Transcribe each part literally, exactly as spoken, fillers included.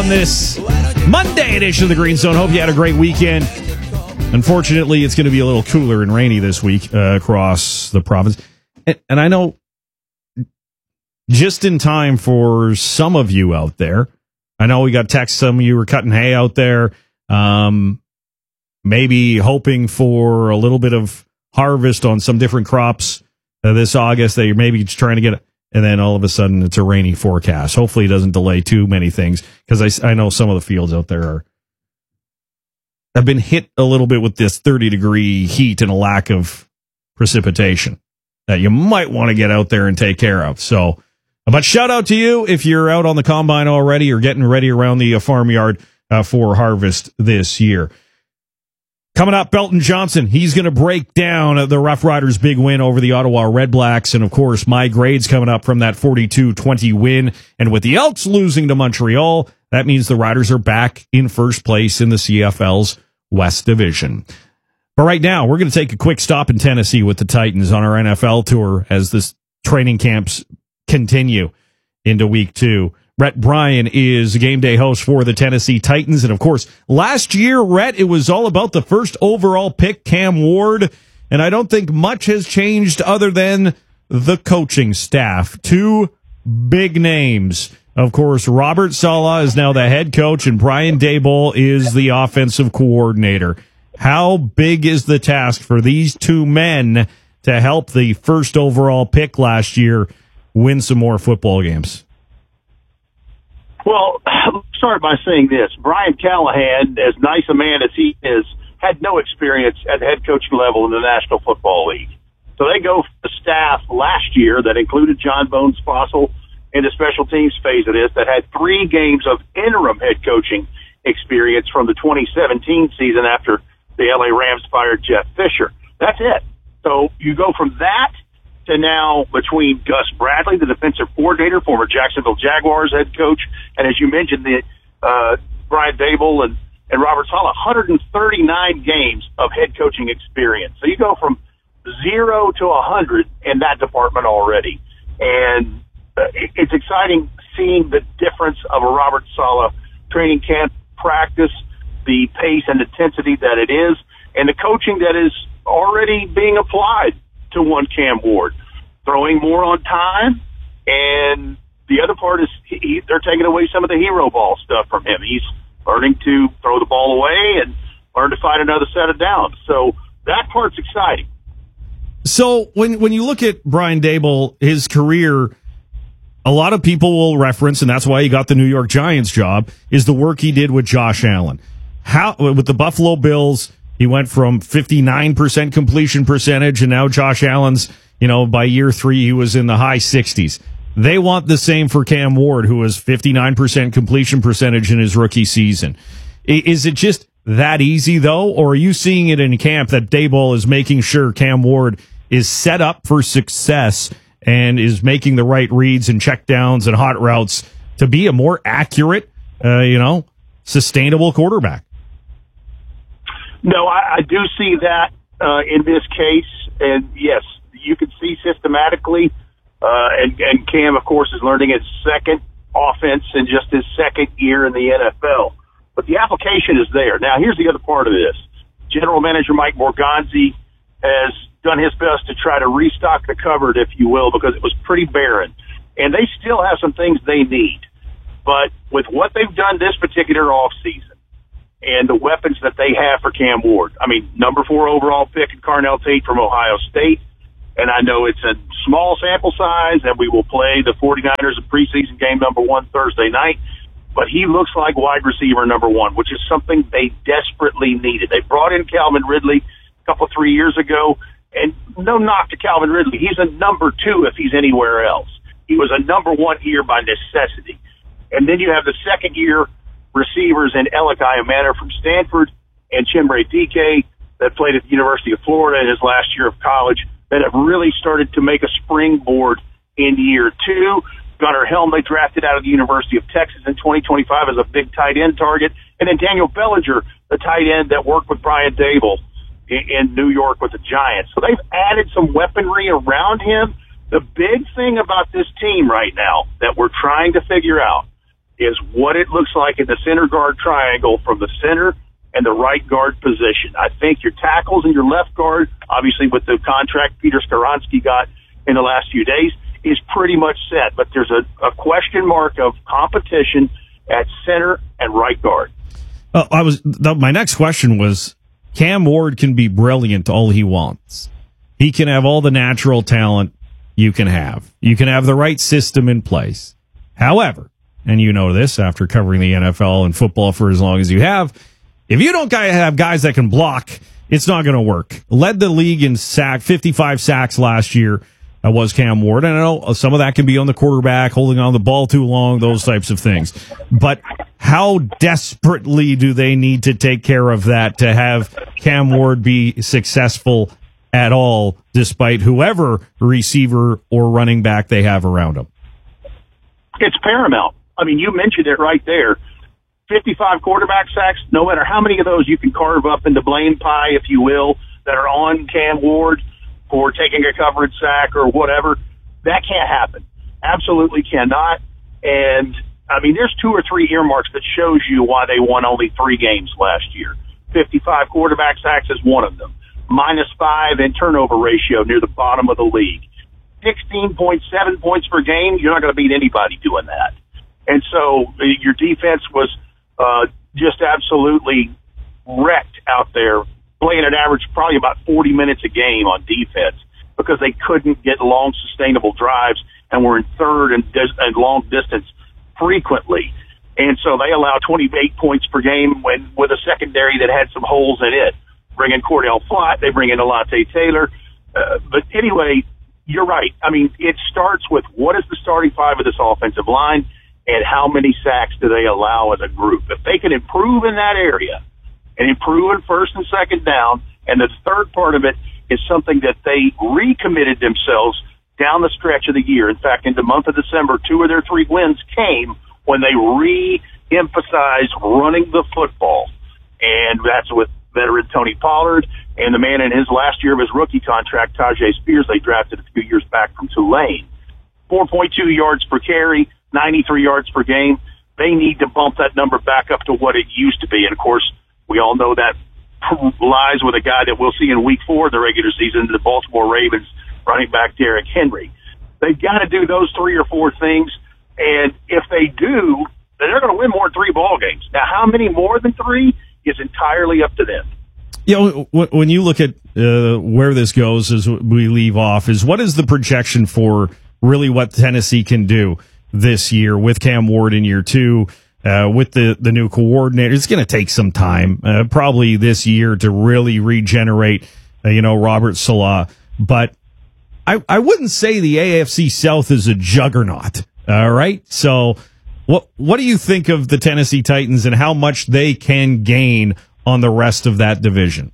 on this Monday edition of the Green Zone. Hope you had a great weekend. Unfortunately, it's going to be a little cooler and rainy this week uh, across the province. And, and I know just in time for some of you out there, I know we got texts, some of you were cutting hay out there, um, maybe hoping for a little bit of harvest on some different crops uh, this August that you're maybe just trying to get, and then all of a sudden it's a rainy forecast. Hopefully it doesn't delay too many things, because I, I know some of the fields out there are have been hit a little bit with this thirty degree heat and a lack of precipitation that you might want to get out there and take care of. So, but shout out to you if you're out on the combine already or getting ready around the uh, farmyard uh, for harvest this year. Coming up, Belton Johnson. He's going to break down the Rough Riders' big win over the Ottawa Red Blacks. And, of course, my grades coming up from that forty-two twenty win. And with the Elks losing to Montreal, that means the Riders are back in first place in the C F L's West Division. But right now, we're going to take a quick stop in Tennessee with the Titans on our N F L tour as this training camps continue into week two. Rhett Bryan is a game day host for the Tennessee Titans. And, of course, last year, Rhett, it was all about the first overall pick, Cam Ward. And I don't think much has changed other than the coaching staff. Two big names. Of course, Robert Saleh is now the head coach, and Brian Daboll is the offensive coordinator. How big is the task for these two men to help the first overall pick last year win some more football games? Well, let's start by saying this. Brian Callahan, as nice a man as he is, had no experience at the head coaching level in the National Football League. So they go for the staff last year that included John Bones Fossil in the special teams phase of this, that had three games of interim head coaching experience from the twenty seventeen season after the L A Rams fired Jeff Fisher. That's it. So you go from that to now between Gus Bradley, the defensive coordinator, former Jacksonville Jaguars head coach, and as you mentioned, the uh, Brian Daboll and, and Robert Saleh, one hundred thirty-nine games of head coaching experience. So you go from zero to one hundred in that department already. And uh, it, it's exciting seeing the difference of a Robert Saleh training camp practice, the pace and intensity that it is, and the coaching that is already being applied to one Cam Ward, throwing more on time, and the other part is he, they're taking away some of the hero ball stuff from him. He's learning to throw the ball away and learn to find another set of downs. So that part's exciting. So when when you look at Brian Daboll, his career, a lot of people will reference, and that's why he got the New York Giants job, is the work he did with Josh Allen. How with the Buffalo Bills, he went from fifty-nine percent completion percentage, and now Josh Allen's, you know, by year three, he was in the high sixties. They want the same for Cam Ward, who was fifty-nine percent completion percentage in his rookie season. Is it just that easy, though, or are you seeing it in camp that Daboll is making sure Cam Ward is set up for success and is making the right reads and checkdowns and hot routes to be a more accurate, uh, you know, sustainable quarterback? No, I, I do see that uh, in this case, and yes, you can see systematically, uh, and, and Cam, of course, is learning his second offense in just his second year in the N F L. But the application is there. Now, here's the other part of this. General Manager Mike Morganzi has done his best to try to restock the cupboard, if you will, because it was pretty barren. And they still have some things they need. But with what they've done this particular offseason, and the weapons that they have for Cam Ward. I mean, number four overall pick in Carnell Tate from Ohio State. And I know it's a small sample size, and we will play the 49ers in preseason game number one Thursday night. But he looks like wide receiver number one, which is something they desperately needed. They brought in Calvin Ridley a couple, three years ago, and no knock to Calvin Ridley. He's a number two if he's anywhere else. He was a number one here by necessity. And then you have the second-year receivers in Elikai Manor from Stanford and Chimere Dike that played at the University of Florida in his last year of college that have really started to make a springboard in year two. Gunnar Helm, they drafted out of the University of Texas in twenty twenty-five as a big tight end target. And then Daniel Bellinger, the tight end that worked with Brian Daboll in, in New York with the Giants. So they've added some weaponry around him. The big thing about this team right now that we're trying to figure out is what it looks like in the center guard triangle from the center and the right guard position. I think your tackles and your left guard, obviously with the contract Peter Skoronski got in the last few days, is pretty much set. But there's a, a question mark of competition at center and right guard. Uh, I was the, my next question was, Cam Ward can be brilliant all he wants. He can have all the natural talent you can have. You can have the right system in place. However, and you know this after covering the N F L and football for as long as you have, if you don't have guys that can block, it's not going to work. Led the league in sack, fifty-five sacks last year uh, was Cam Ward. And I know some of that can be on the quarterback, holding on the ball too long, those types of things. But how desperately do they need to take care of that to have Cam Ward be successful at all, despite whoever receiver or running back they have around him? It's paramount. I mean, you mentioned it right there. fifty-five quarterback sacks, no matter how many of those you can carve up into blame pie, if you will, that are on Cam Ward for taking a coverage sack or whatever, that can't happen. Absolutely cannot. And, I mean, there's two or three earmarks that shows you why they won only three games last year. fifty-five quarterback sacks is one of them. Minus five in turnover ratio near the bottom of the league. sixteen point seven points per game, you're not going to beat anybody doing that. And so uh, your defense was uh, just absolutely wrecked out there, playing an average probably about forty minutes a game on defense because they couldn't get long, sustainable drives and were in third and, dis- and long distance frequently. And so they allowed twenty-eight points per game when, with a secondary that had some holes in it. Bring in Cordell Flott, they bring in Alontae Taylor. Uh, but anyway, you're right. I mean, it starts with what is the starting five of this offensive line and how many sacks do they allow as a group. If they can improve in that area and improve in first and second down, and the third part of it is something that they recommitted themselves down the stretch of the year. In fact, in the month of December, two of their three wins came when they re-emphasized running the football. And that's with veteran Tony Pollard and the man in his last year of his rookie contract, Tajay Spears, they drafted a few years back from Tulane. four point two yards per carry, ninety-three yards per game. They need to bump that number back up to what it used to be. And, of course, we all know that lies with a guy that we'll see in week four of the regular season, the Baltimore Ravens running back Derrick Henry. They've got to do those three or four things, and if they do, then they're going to win more than three ball games. Now, how many more than three is entirely up to them. You know, when you look at uh, where this goes as we leave off, is what is the projection for really what Tennessee can do this year with Cam Ward in year two, uh, with the, the new coordinator? It's going to take some time, uh, probably this year, to really regenerate, uh, you know, Robert Saleh. But I, I wouldn't say the A F C South is a juggernaut. All right. So what, what do you think of the Tennessee Titans and how much they can gain on the rest of that division?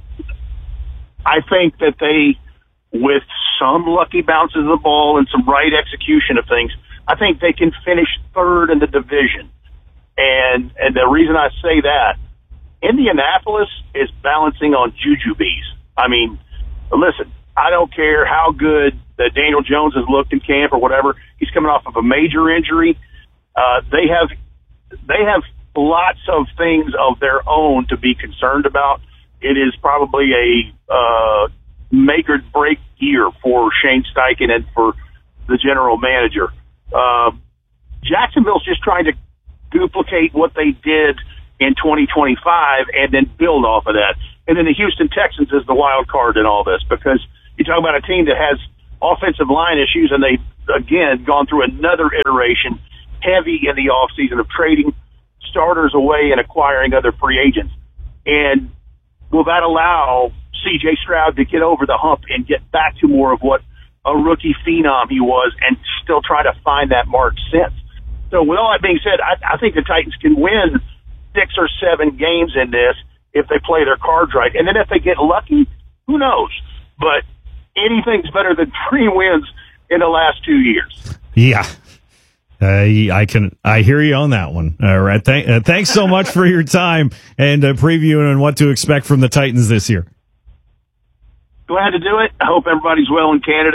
I think that they, with some lucky bounces of the ball and some right execution of things, I think they can finish third in the division. And, and the reason I say that, Indianapolis is balancing on jujubes. I mean, listen, I don't care how good that Daniel Jones has looked in camp or whatever. He's coming off of a major injury. Uh, they have, they have lots of things of their own to be concerned about. It is probably a, uh, make or break year for Shane Steichen and for the general manager. Uh, Jacksonville's just trying to duplicate what they did in twenty twenty-five and then build off of that. And then the Houston Texans is the wild card in all this, because you talk about a team that has offensive line issues, and they've, again, gone through another iteration heavy in the offseason of trading starters away and acquiring other free agents. And will that allow C J Stroud to get over the hump and get back to more of what a rookie phenom he was and still try to find that mark since? So with all that being said, I, I think the Titans can win six or seven games in this if they play their cards right. And then if they get lucky, who knows? But anything's better than three wins in the last two years. Yeah. Uh, I can, I hear you on that one. All right. Thank, uh, thanks so much for your time and uh, previewing on what to expect from the Titans this year. Glad to do it. I hope everybody's well in Canada.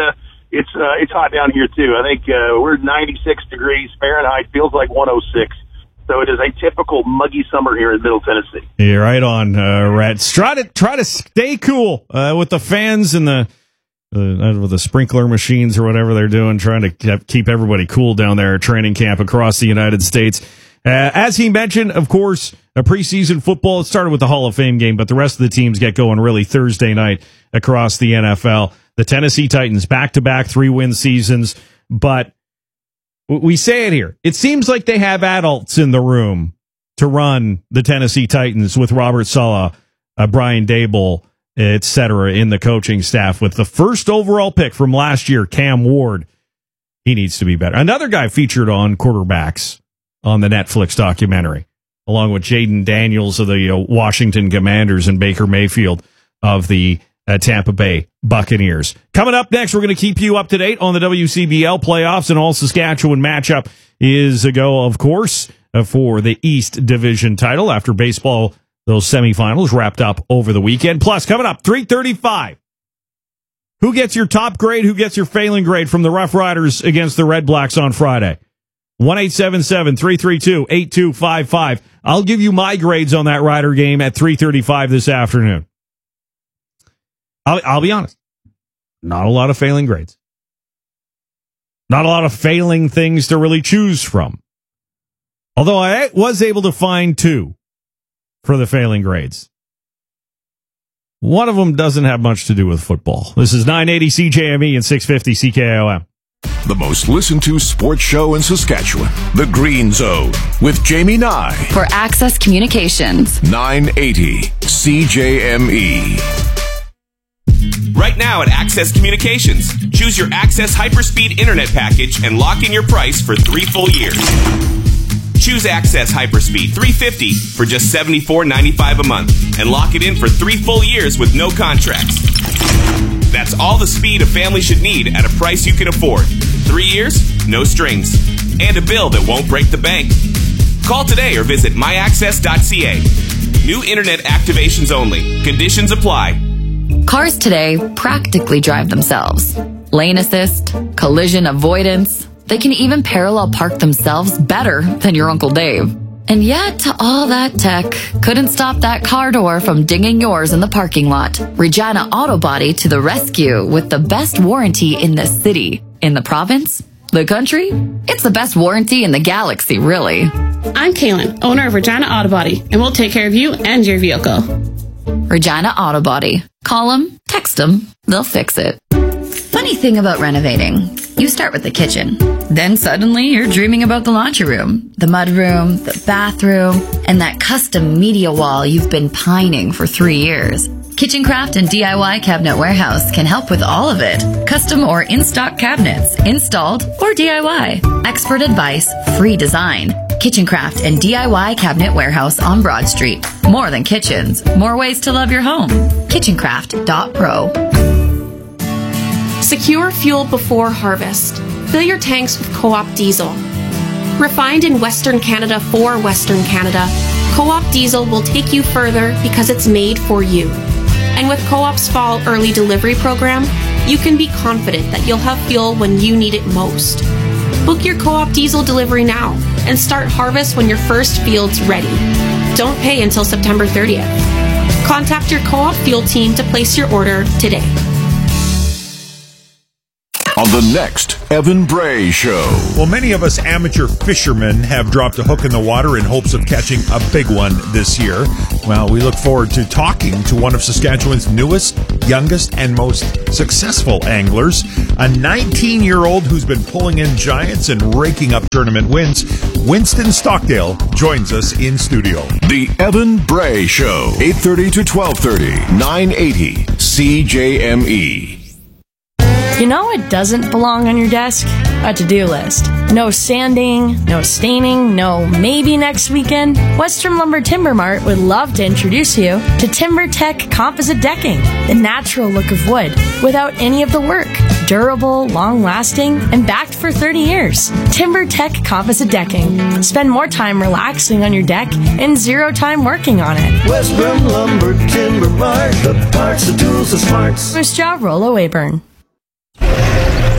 it's uh, it's hot down here too. I think uh, we're ninety-six degrees Fahrenheit. Feels like one oh six. So it is a typical muggy summer here in Middle Tennessee. You're right on, uh, Rats. Try to try to stay cool uh, with the fans and the uh, with the sprinkler machines or whatever they're doing, trying to keep everybody cool down there at training camp across the United States. Uh, as he mentioned, of course, a preseason football. It started with the Hall of Fame game, but the rest of the teams get going really Thursday night across the N F L. The Tennessee Titans, back-to-back three-win seasons, but we say it here. It seems like they have adults in the room to run the Tennessee Titans with Robert Saleh, uh, Brian Daboll, et cetera, in the coaching staff. With the first overall pick from last year, Cam Ward, he needs to be better. Another guy featured on quarterbacks on the Netflix documentary, along with Jaden Daniels of the uh, Washington Commanders and Baker Mayfield of the uh, Tampa Bay Buccaneers. Coming up next, we're going to keep you up to date on the W C B L playoffs, and all Saskatchewan matchup is a go, of course, uh, for the East Division title after baseball, those semifinals wrapped up over the weekend. Plus, coming up, three thirty-five. Who gets your top grade? Who gets your failing grade from the Rough Riders against the Red Blacks on Friday? one eight seven seven, three three two, eight two five five. I'll give you my grades on that Rider game at three thirty-five this afternoon. I'll, I'll be honest. Not a lot of failing grades. Not a lot of failing things to really choose from. Although I was able to find two for the failing grades. One of them doesn't have much to do with football. This is nine eighty C J M E and six fifty C K O M. The most listened to sports show in Saskatchewan, The Green Zone, with Jamie Nye. For Access Communications. nine eighty C J M E. Right now at Access Communications, choose your Access Hyperspeed Internet package and lock in your price for three full years. Choose Access Hyperspeed three fifty for just seventy-four ninety-five a month and lock it in for three full years with no contracts. That's all the speed a family should need at a price you can afford. Three years, no strings, and a bill that won't break the bank. Call today or visit my access dot c a. New internet activations only. Conditions apply. Cars today practically drive themselves. Lane assist, collision avoidance. They can even parallel park themselves better than your Uncle Dave. And yet, all that tech couldn't stop that car door from dinging yours in the parking lot. Regina Auto Body to the rescue with the best warranty in the city. In the province? The country? It's the best warranty in the galaxy, really. I'm Kaylin, owner of Regina Auto Body, and we'll take care of you and your vehicle. Regina Auto Body. Call them, text them, they'll fix it. Funny thing about renovating. You start with the kitchen. Then suddenly you're dreaming about the laundry room, the mud room, the bathroom, and that custom media wall you've been pining for three years. Kitchen Craft and D I Y Cabinet Warehouse can help with all of it. Custom or in-stock cabinets, installed or D I Y. Expert advice, free design. Kitchen Craft and D I Y Cabinet Warehouse on Broad Street. More than kitchens, more ways to love your home. kitchen craft dot pro. Secure fuel before harvest. Fill your tanks with Co-op Diesel. Refined in Western Canada for Western Canada, Co-op Diesel will take you further because it's made for you. And with Co-op's Fall Early Delivery program, you can be confident that you'll have fuel when you need it most. Book your Co-op Diesel delivery now and start harvest when your first field's ready. Don't pay until September thirtieth. Contact your Co-op fuel team to place your order today. On the next Evan Bray Show. Well, many of us amateur fishermen have dropped a hook in the water in hopes of catching a big one this year. Well, we look forward to talking to one of Saskatchewan's newest, youngest, and most successful anglers, a nineteen-year-old who's been pulling in giants and raking up tournament wins. Winston Stockdale joins us in studio. The Evan Bray Show, eight thirty to twelve thirty, nine eighty C J M E. You know what doesn't belong on your desk? A to-do list. No sanding, no staining, no maybe next weekend. Western Lumber Timber Mart would love to introduce you to TimberTech Composite Decking, the natural look of wood without any of the work. Durable, long-lasting, and backed for thirty years. TimberTech Composite Decking. Spend more time relaxing on your deck and zero time working on it. Western Lumber Timber Mart, the parts, the tools, the smarts. First job, Rollo Wayburn.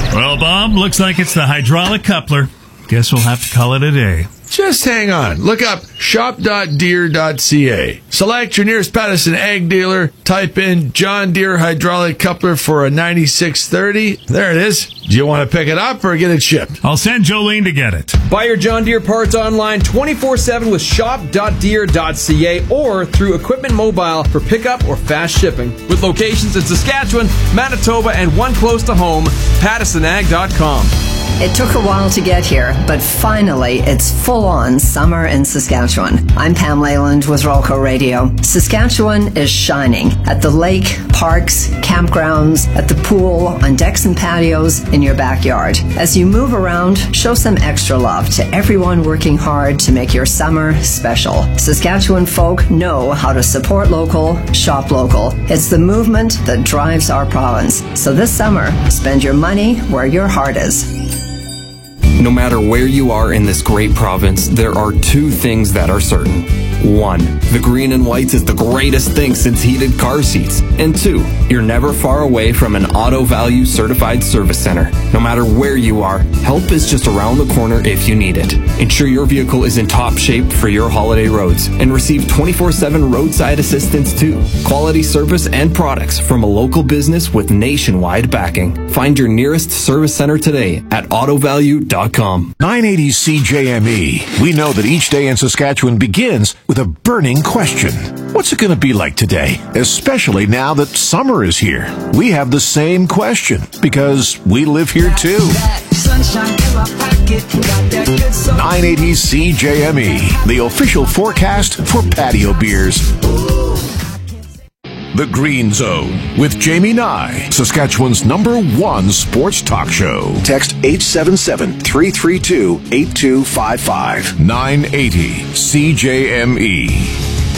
Well, Bob, looks like it's the hydraulic coupler. Guess we'll have to call it a day. Just hang on. Look up shop dot deere dot c a. Select your nearest Patterson Ag dealer. Type in John Deere hydraulic coupler for a ninety-six thirty. There it is. Do you want to pick it up or get it shipped? I'll send Jolene to get it. Buy your John Deere parts online twenty-four seven with shop dot deere dot c a or through Equipment Mobile for pickup or fast shipping. With locations in Saskatchewan, Manitoba, and one close to home, Patterson Ag dot com. It took a while to get here, but finally it's full-on summer in Saskatchewan. I'm Pam Leyland with Rolco Radio. Saskatchewan is shining at the lake, parks, campgrounds, at the pool, on decks and patios, in your backyard. As you move around, show some extra love to everyone working hard to make your summer special. Saskatchewan folk know how to support local, shop local. It's the movement that drives our province. So this summer, spend your money where your heart is. No matter where you are in this great province, there are two things that are certain. One, the green and whites is the greatest thing since heated car seats. And two, you're never far away from an Auto Value certified service center. No matter where you are, help is just around the corner if you need it. Ensure your vehicle is in top shape for your holiday roads and receive twenty-four seven roadside assistance too. Quality service and products from a local business with nationwide backing. Find your nearest service center today at auto value dot com. nine eighty C J M E. We know that each day in Saskatchewan begins with a burning question. What's it going to be like today? Especially now that summer is here. We have the same question because we live here too. nine eighty C J M E, the official forecast for patio beers. The Green Zone with Jamie Nye, Saskatchewan's number one sports talk show. Text eight seven seven, three three two, eight two five five. nine eighty C J M E.